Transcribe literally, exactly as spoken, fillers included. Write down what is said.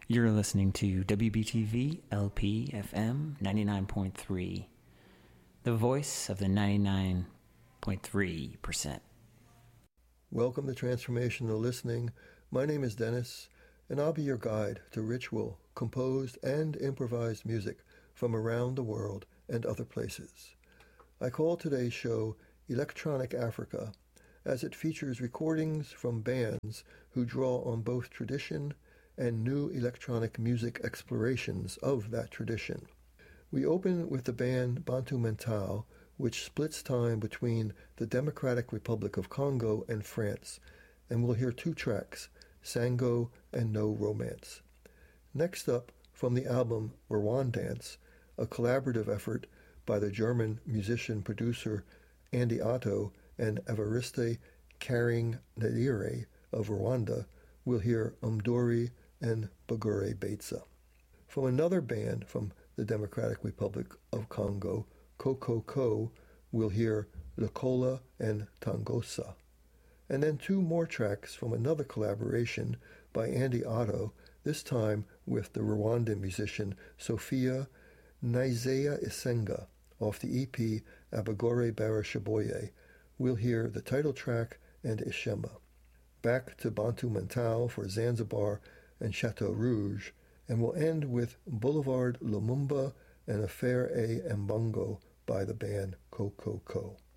You're listening to W B T V L P F M ninety-nine point three, the voice of the ninety-nine point three percent. Welcome to Transformational Listening. My name is Dennis, and I'll be your guide to ritual, composed, and improvised music from around the world and other places. I call today's show Electronic Africa, as it features recordings from bands who draw on both tradition and new electronic music explorations of that tradition. We open with the band Bantu Mental, which splits time between the Democratic Republic of Congo and France, and we'll hear two tracks, Sango and No Romance. Next up, from the album Rwandance, a collaborative effort by the German musician-producer Andy Otto and Evariste Karinganire of Rwanda, we'll hear Umdori and Bagure Betsa. From another band from the Democratic Republic of Congo, Kokoko, we'll hear Lukola and Tangosa. And then two more tracks from another collaboration by Andy Otto, this time with the Rwandan musician Sophia Nizea Isenga, off the E P Abagore Barashaboye. We'll hear the title track and Ishema. Back to Bantu Mental for Zanzibar and Chateau Rouge, and we'll end with Boulevard Lumumba and Affaire A Mbongo by the band Kokoko.